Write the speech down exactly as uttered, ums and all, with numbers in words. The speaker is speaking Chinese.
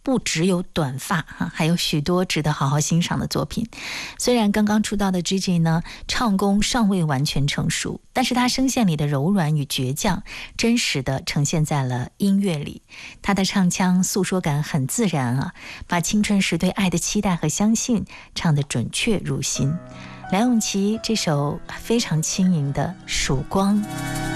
不只有短发哈，还有许多值得好好欣赏的作品。虽然刚刚出道的 G G 呢，唱功尚未完全成熟，但是他声线里的柔软与倔强，真实的呈现在了音乐里。他的唱腔诉说感很自然啊，把青春时对爱的期待和相信唱得准确入心。梁咏琪这首非常轻盈的《曙光》。